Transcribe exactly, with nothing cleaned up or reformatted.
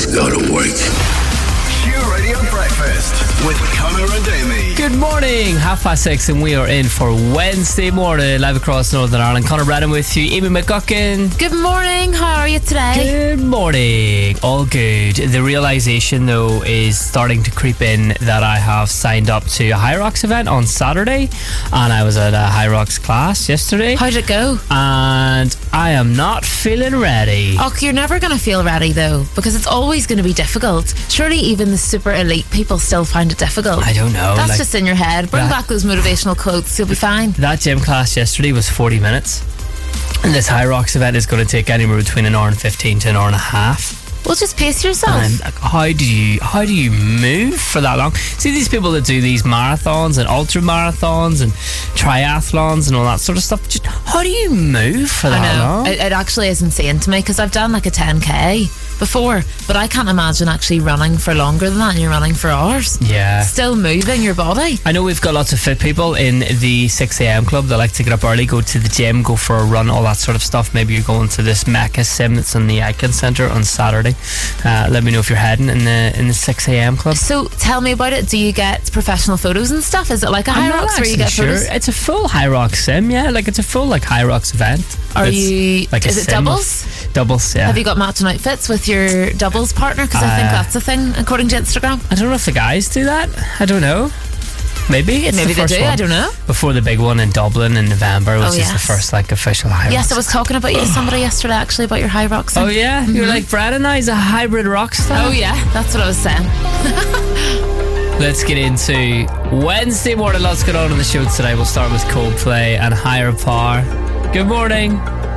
gotta work. Q Radio Breakfast with Connor and Amy. Good morning, half past six, and we are in for Wednesday morning, live across Northern Ireland. Connor Brennan with you, Amy McGuckin. Good morning, how are you today? Good morning, all good. The realisation, though, is starting to creep in that I have signed up to a High Rocks event on Saturday, and I was at a High Rocks class yesterday. How'd it go? And I am not feeling ready. Oh, you're never going to feel ready, though, because it's always going to be difficult. Surely even the super elite people still find it difficult. I don't know. That's like, just in your head. Bring that, back those motivational quotes, you'll be fine. That gym class yesterday was forty minutes. And this High Rocks event is going to take anywhere between an hour and fifteen to an hour and a half. Well, just pace yourself. And like, how do you how do you move for that long? See these people that do these marathons and ultra marathons and triathlons and all that sort of stuff. Just how do you move for that I know. long? It, it actually is insane to me, because I've done like a ten K before, but I can't imagine actually running for longer than that, and you're running for hours. Yeah. Still moving your body. I know we've got lots of fit people in the six a.m. club that like to get up early, go to the gym, go for a run, all that sort of stuff. Maybe you're going to this Mecca Sim that's in the Icon Centre on Saturday. Uh, let me know if you're heading in the in the six a.m. club. So tell me about it. Do you get professional photos and stuff? Is it like a High I'm not Rocks where you actually get sure. photos? It's a full High Rocks Sim, yeah. Like it's a full like High Rocks event. Are It's you? like a is it sim doubles? with- Doubles, yeah. Have you got matching outfits with your doubles partner? Because I think Uh, that's a thing according to Instagram. I don't know if the guys do that. I don't know. Maybe it's Maybe the they first do. one. I don't know. Before the big one in Dublin in November, which Oh, is yes. the first like official High Yes, Rocks. I was talking about you to somebody yesterday actually about your High Rocks. Oh yeah, Mm-hmm. you're like Brad and I's a hybrid rock star. Oh yeah, that's what I was saying. Let's get into Wednesday morning. Lots going on in the show today. We'll start with Coldplay and Higher Power. Good morning.